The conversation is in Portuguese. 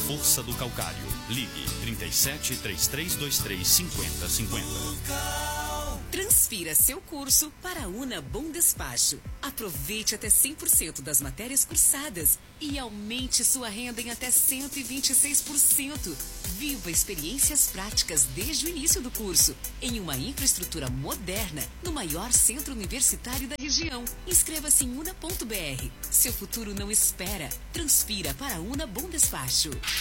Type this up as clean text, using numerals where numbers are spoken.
força do calcário. Ligue 37 3323 5050. Transfira seu curso para a Una Bom Despacho. Aproveite até 100% das matérias cursadas e aumente sua renda em até 126%. Viva experiências práticas desde o início do curso, em uma infraestrutura moderna, no maior centro universitário da região. Inscreva-se em una.br. Seu futuro não espera. Transfira para a Una Bom Despacho.